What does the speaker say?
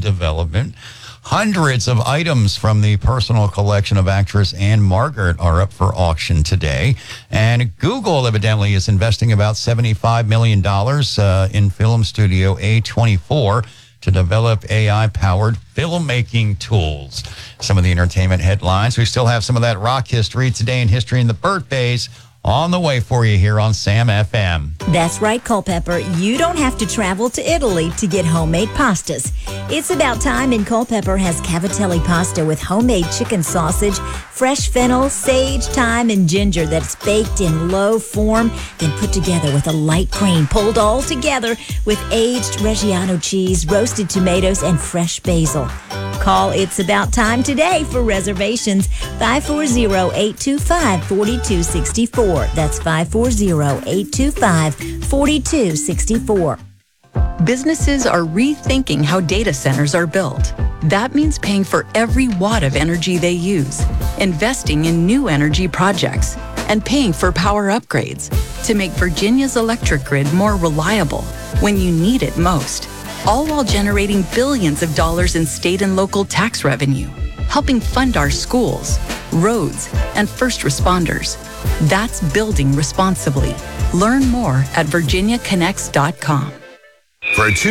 development. Hundreds of items from the personal collection of actress Anne Margaret are up for auction today. And Google evidently is investing about $75 million in film studio A24 to develop AI-powered filmmaking tools. Some of the entertainment headlines. We still have some of that rock history, today in history, and the birthdays on the way for you here on Sam FM. That's right, Culpeper. You don't have to travel to Italy to get homemade pastas. It's about time, and Culpeper has cavatelli pasta with homemade chicken sausage, fresh fennel, sage, thyme, and ginger that's baked in low form, then put together with a light cream, pulled all together with aged Reggiano cheese, roasted tomatoes, and fresh basil. Call It's About Time today for reservations. 540-825-4264. That's 540-825-4264. Businesses are rethinking how data centers are built. That means paying for every watt of energy they use, investing in new energy projects, and paying for power upgrades to make Virginia's electric grid more reliable when you need it most, all while generating billions of dollars in state and local tax revenue, helping fund our schools, roads, and first responders. That's building responsibly. Learn more at virginiaconnects.com. For a